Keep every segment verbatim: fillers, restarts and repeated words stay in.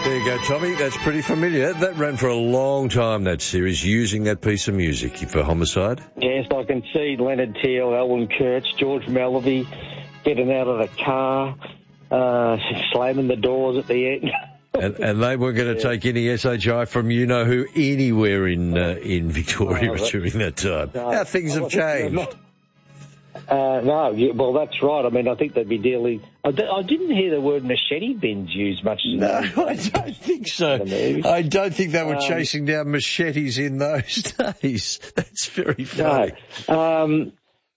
There you go, Tommy. That's pretty familiar. That ran for a long time, that series, using that piece of music for Homicide. Yes, I can see Leonard Teal, Alan Kurtz, George Malaby getting out of the car, uh, slamming the doors at the end. and, and they weren't going to yeah. take any S H I from you-know-who anywhere in uh, in Victoria oh, during that time. No, How things have changed. Uh, no, yeah, well, that's right. I mean, I think they'd be dealing... I, d- I didn't hear the word machete bins used much. No, I don't think so. I don't think they were um, chasing down machetes in those days. That's very funny. No. Um,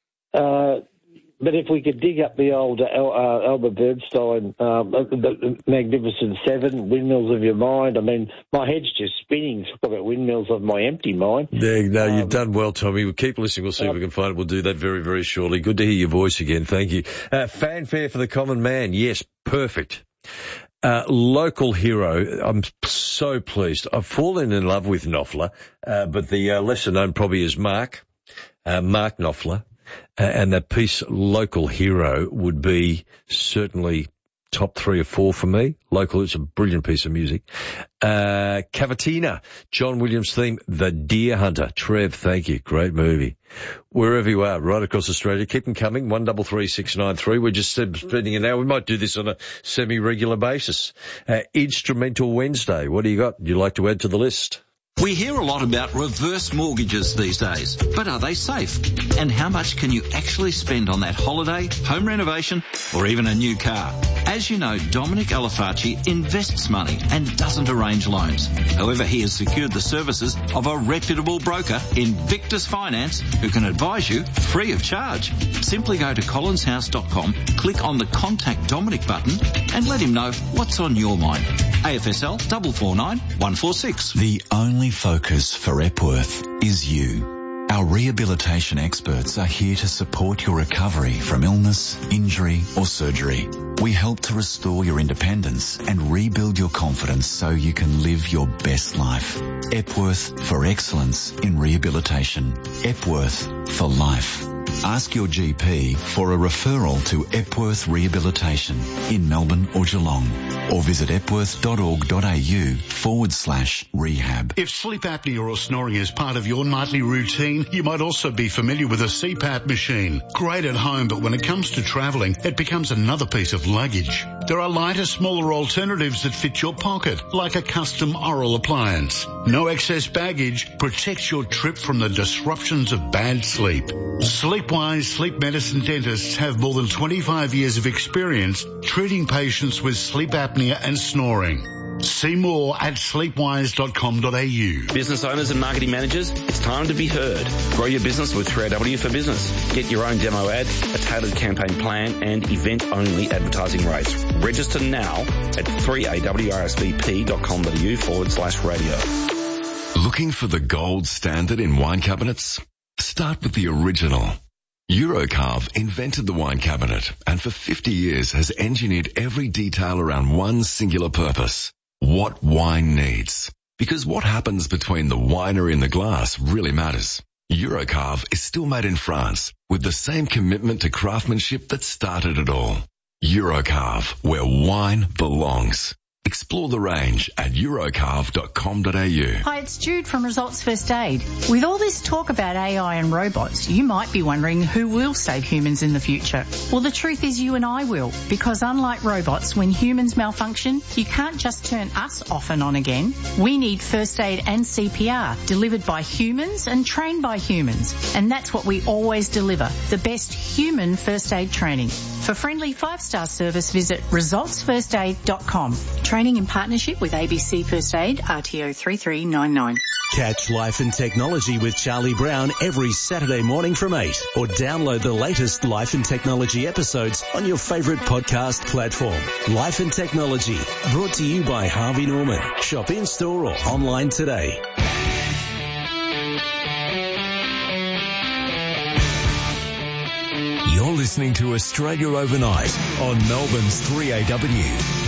uh, but if we could dig up the old uh, uh, Albert Bernstein, um, the Magnificent Seven, Windmills of Your Mind, I mean, my head's just spinning. Talk about windmills of my empty mind. There, no, um, you've done well, Tommy. We'll keep listening. We'll see um, if we can find it. We'll do that very, very shortly. Good to hear your voice again. Thank you. Uh, fanfare for the common man. Yes, perfect. Uh, local hero. I'm so pleased. I've fallen in love with Knopfler, uh, but the uh, lesser known probably is Mark, uh, Mark Knopfler. Uh, and that piece, Local Hero, would be certainly top three or four for me. Local, it's a brilliant piece of music. Uh, Cavatina, John Williams' theme, The Deer Hunter. Trev, thank you. Great movie. Wherever you are, right across Australia, keep them coming. One double three six nine three. We're just spending an hour. We might do this on a semi-regular basis. Uh, Instrumental Wednesday. What do you got? You'd like to add to the list? We hear a lot about reverse mortgages these days, but are they safe? And how much can you actually spend on that holiday, home renovation, or even a new car? As you know, Dominic Alifacci invests money and doesn't arrange loans. However, he has secured the services of a reputable broker, Invictus Finance, who can advise you free of charge. Simply go to collins house dot com, click on the Contact Dominic button, and let him know what's on your mind. A F S L four four nine one four six. The only focus for Epworth is you. Our rehabilitation experts are here to support your recovery from illness, injury or surgery. We help to restore your independence and rebuild your confidence so you can live your best life. Epworth for excellence in rehabilitation. Epworth for life. Ask your G P for a referral to Epworth Rehabilitation in Melbourne or Geelong, or visit epworth.org.au forward slash rehab. If sleep apnea or snoring is part of your nightly routine, you might also be familiar with a C PAP machine. Great at home, but when it comes to travelling, it becomes another piece of luggage. There are lighter, smaller alternatives that fit your pocket, like a custom oral appliance. No excess baggage protects your trip from the disruptions of bad sleep. Sleepwise Sleep Medicine dentists have more than twenty-five years of experience treating patients with sleep apnea and snoring. See more at sleepwise dot com dot a u. Business owners and marketing managers, it's time to be heard. Grow your business with three A W for Business. Get your own demo ad, a tailored campaign plan, and event-only advertising rates. Register now at three A W R S V P dot com dot a u forward slash radio. Looking for the gold standard in wine cabinets? Start with the original. Eurocarve invented the wine cabinet and for fifty years has engineered every detail around one singular purpose. What wine needs. Because what happens between the winery and the glass really matters. Eurocarve is still made in France with the same commitment to craftsmanship that started it all. Eurocarve, where wine belongs. Explore the range at eurocarve dot com dot a u. Hi, it's Jude from Results First Aid. With all this talk about A I and robots, you might be wondering who will save humans in the future. Well, the truth is you and I will, because unlike robots, when humans malfunction, you can't just turn us off and on again. We need first aid and C P R delivered by humans and trained by humans. And that's what we always deliver, the best human first aid training. For friendly five-star service, visit results first aid dot com. Training in partnership with A B C First Aid, R T O three three nine nine. Catch Life and Technology with Charlie Brown every Saturday morning from eight, or download the latest Life and Technology episodes on your favourite podcast platform. Life and Technology, brought to you by Harvey Norman. Shop in-store or online today. You're listening to Australia Overnight on Melbourne's three A W.